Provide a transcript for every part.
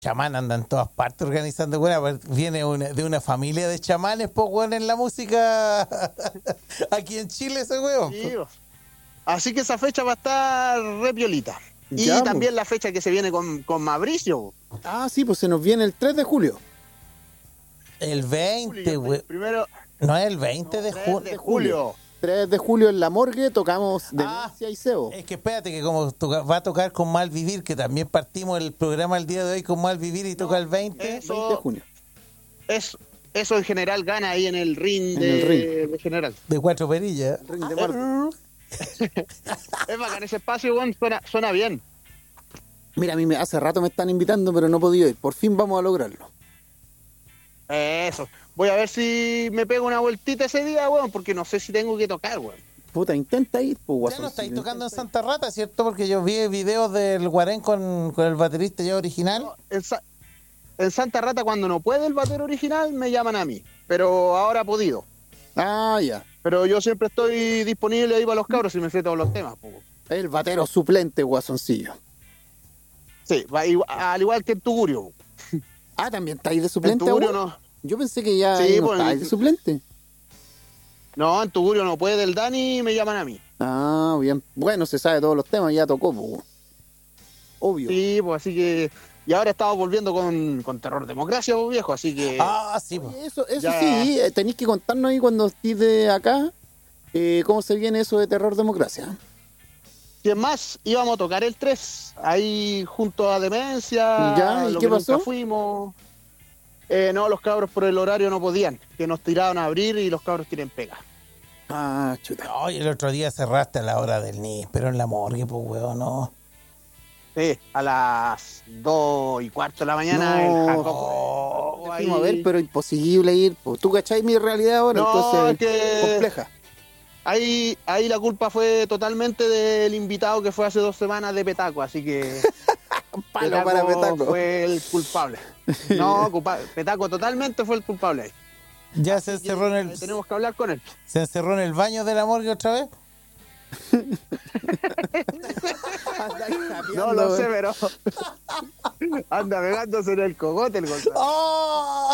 Chamán anda en todas partes organizando, weón. Viene de una familia de chamanes, pues, weón, en la música aquí en Chile, ese weón. Sí, así que esa fecha va a estar re piolita. Y Ya, también la fecha que se viene con Mauricio. Ah, sí, pues se nos viene el 3 de julio. El 20, weón. Primero, No es el 20 de 3 junio. de julio. 3 de julio en la morgue tocamos Ah, Demencia y Sebo. Es que espérate, que como va a tocar con Mal Vivir, que también partimos el programa el día de hoy con Mal Vivir y toca el 20. 20 de junio. Eso en general gana ahí en el ring En el ring. de general. De cuatro perillas. Ring de Marte. Es bacán, ese espacio, weón, suena bien. Mira, a mí hace rato me están invitando, pero no he podido ir. Por fin vamos a lograrlo. Eso. Voy a ver si me pego una vueltita ese día, weón, porque no sé si tengo que tocar, weón. Puta, intenta ir, pues, Ya guasón. no estáis tocando en Santa Rata, ¿cierto? Porque yo vi videos del Guarén con el baterista ya original. No, en Santa Rata, cuando no puede el batero original, me llaman a mí. Pero ahora ha podido. Ah, ya. Pero yo siempre estoy disponible ahí para los cabros y me sé todos los temas, po. El batero suplente, guasoncillo. Sí, al igual que en Tugurio. Ah, ¿también está ahí de En suplente Tugurio aún? no. Yo pensé que ya Sí, no pues, está ahí de suplente. No, en Tugurio no puede el Dani y me llaman a mí. Ah, bien. Bueno, se sabe todos los temas, ya tocó, pues. Obvio. Sí, pues así que... Y ahora estamos volviendo con Terror Democracia, pues, viejo, así que... Ah, sí, po. Oye, eso Ya. sí, tenéis que contarnos ahí cuando estés de acá cómo se viene eso de Terror Democracia. ¿Quién más? Íbamos a tocar el 3, ahí junto a Demencia. Ya, ¿y lo qué que nunca pasó? fuimos. No, los cabros por el horario no podían, que nos tiraron a abrir y los cabros quieren pegar. Ah, chuta. Ay, el otro día cerraste a la hora del NIS, pero en la morgue, pues, weón, no. Sí, a las 2:15 de la mañana No. el Jacob. Fuimos ahí- a ver, pero imposible ir. Pues. ¿Tú cacháis mi realidad ahora? No, Entonces, es que- compleja. Ahí la culpa fue totalmente del invitado que fue hace 2 semanas de Petaco, así que Palo para Petaco. fue el culpable. No, Petaco totalmente fue el culpable ahí. Ya se encerró en el, Tenemos que hablar con él. se encerró en el baño de la morgue otra vez. No lo sé, pero anda pegándose en el cogote el Gonzalo. ¡Oh!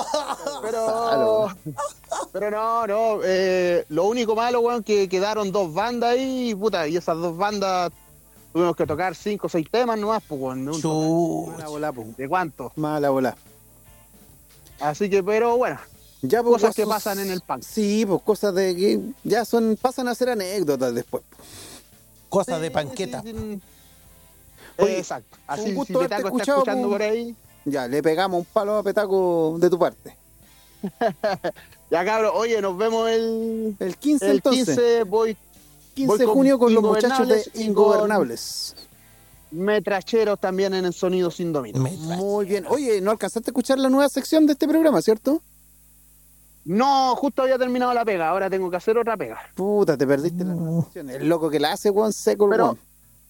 Pero no, lo único malo, weón, que quedaron 2 bandas ahí, puta, y esas 2 bandas tuvimos que tocar 5 o 6 temas nomás, pues, weón, de un total Mala bola, po. ¿de cuánto? Mala bola. Así que, pero bueno, Ya, pues, cosas que guasos- pasan en el punk. Sí, pues cosas de que ya pasan a ser anécdotas después. Cosa de panqueta. Sí. Oye, Exacto. un Así, gusto si haberte Petaco está escuchado, escuchando pues. por ahí, Ya, le pegamos un palo a Petaco de tu parte. ya cabrón, oye, nos vemos El 15 el entonces. 15, voy 15 de con junio con los muchachos de Ingobernables y con- Ingobernables. metracheros también en el Sonido Sin Dominio. Muy bien. Oye, ¿no alcanzaste a escuchar la nueva sección de este programa, cierto? No, justo había terminado la pega, ahora tengo que hacer otra pega. Puta, te perdiste la nueva sección. El loco que la hace, weón, seco, el Pero- weón.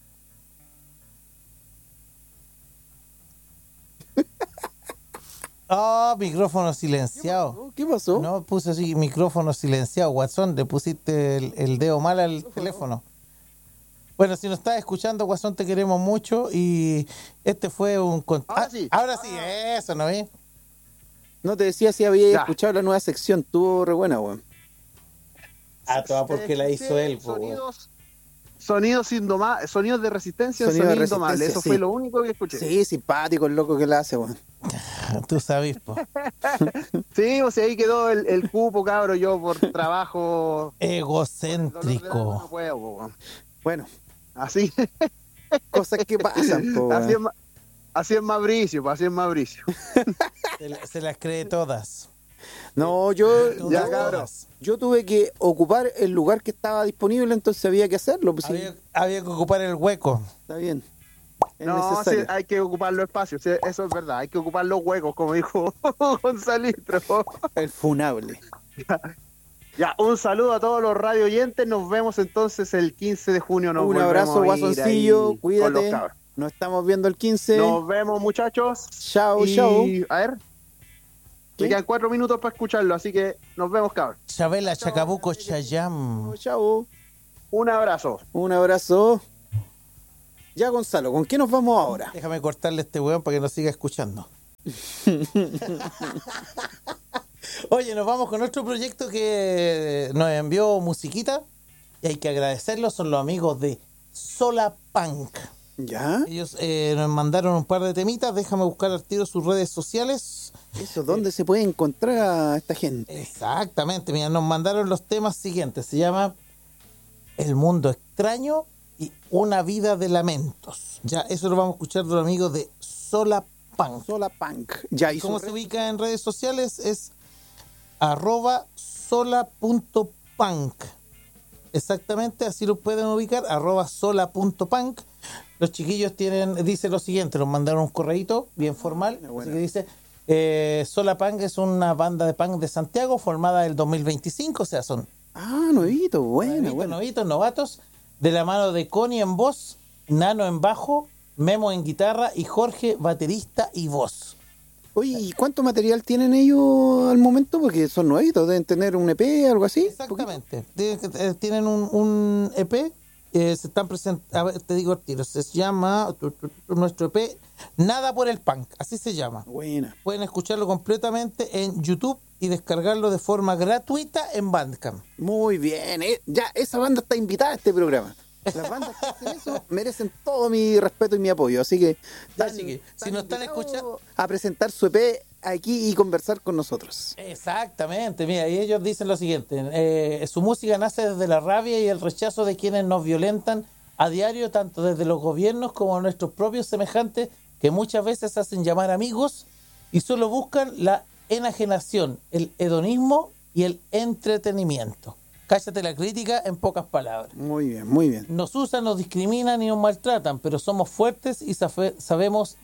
Oh, micrófono silenciado. ¿Qué pasó? No, puse así, micrófono silenciado. Guasón, le pusiste el dedo mal al teléfono. Bueno, si nos estás escuchando, Guasón, te queremos mucho y este fue un... Ahora sí. Ahora sí, eso, ¿no ves? No te decía si había Ya. escuchado la nueva sección. Estuvo re buena, weón. Ah, toda porque la hizo él, po, weón. Sonidos de resistencia en Sonido de Sonido Indomable. resistencia, Eso sí. fue lo único que escuché. Sí, simpático el loco que la hace, weón. Tú sabes, po. Sí, o sea, ahí quedó el cupo, cabro, yo por trabajo. dolor de alma, no Egocéntrico. puedo, po, weón. Bueno, Así, cosas que pasan, po, así, weón. así es Mauricio, pues, así es Mauricio. Se las cree todas. No, yo Todas, todas. yo tuve que ocupar el lugar que estaba disponible, entonces había que hacerlo. Pues, sí, Había que ocupar el hueco. está bien. Es No, sí, necesario. hay que ocupar los espacios, sí, eso es verdad, hay que ocupar los huecos, como dijo Gonzalitro. El funable. Ya, un saludo a todos los radio oyentes, nos vemos entonces el 15 de junio. Nos Un abrazo, volvemos a ir guasoncillo, ahí con los cuídate. cabros. Nos estamos viendo el 15. Nos vemos, muchachos. Chao, Y, chao. A ver, ¿Qué? me quedan 4 minutos para escucharlo, así que nos vemos, cabros. Chabela, Chacabuco, Chayam. Chao. Un abrazo. Un abrazo. Ya, Gonzalo, ¿con qué nos vamos ahora? Déjame cortarle a este weón para que nos siga escuchando. Oye, nos vamos con otro proyecto que nos envió musiquita y hay que agradecerlo, son los amigos de Solapunk. ¿Ya? Ellos nos mandaron un par de temitas, déjame buscar al tiro sus redes sociales. Eso, ¿dónde se puede encontrar a esta gente? Exactamente, mira, nos mandaron los temas siguientes, se llama El Mundo Extraño y Una Vida de Lamentos. Ya, eso lo vamos a escuchar de los amigos de Solapunk. Solapunk. Ya, ¿y ¿Cómo se ubica en redes sociales? Es @sola.punk. Exactamente, así lo pueden ubicar, @sola.punk. Los chiquillos dice lo siguiente, nos mandaron un correíto bien formal, así que dice, Solapunk es una banda de punk de Santiago formada en el 2025, o sea, son nuevito, bueno. novitos, novatos, de la mano de Connie en voz, Nano en bajo, Memo en guitarra y Jorge, baterista y voz. Oye, ¿y cuánto material tienen ellos al momento? Porque son nuevitos, deben tener un EP, algo así. Exactamente. Tienen un EP, se están presentando, a ver, te digo el tiro, se llama nuestro EP Nada por el Punk, así se llama. Buena. Pueden escucharlo completamente en YouTube y descargarlo de forma gratuita en Bandcamp. Muy bien, ya esa banda está invitada a este programa. Las bandas que hacen eso merecen todo mi respeto y mi apoyo, así que si nos están escuchando a presentar su EP aquí y conversar con nosotros. Exactamente, mira, y ellos dicen lo siguiente, su música nace desde la rabia y el rechazo de quienes nos violentan a diario, tanto desde los gobiernos como nuestros propios semejantes, que muchas veces hacen llamar amigos y solo buscan la enajenación, el hedonismo y el entretenimiento. Cállate la crítica en pocas palabras. Muy bien, muy bien. Nos usan, nos discriminan y nos maltratan, pero somos fuertes y sabemos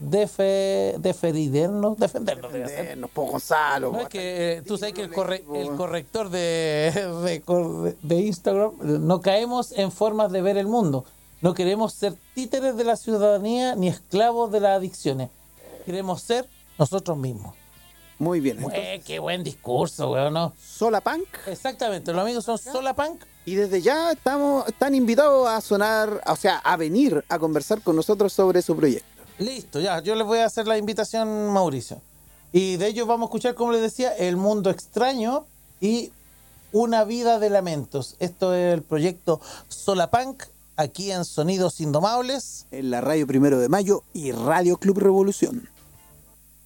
defendernos. Defendernos, po Gonzalo. No es que tú sabes que el corrector de Instagram, no caemos en formas de ver el mundo. No queremos ser títeres de la ciudadanía ni esclavos de las adicciones. Queremos ser nosotros mismos. Muy bien. Qué buen discurso, weón, ¿no? Solapunk. Exactamente, los amigos son Solapunk. Y desde ya están invitados a sonar, o sea, a venir a conversar con nosotros sobre su proyecto. Listo, ya, yo les voy a hacer la invitación, Mauricio. Y de ellos vamos a escuchar, como les decía, El Mundo Extraño y Una Vida de Lamentos. Esto es el proyecto Solapunk, aquí en Sonidos Indomables. En la Radio 1 de Mayo y Radio Club Revolución.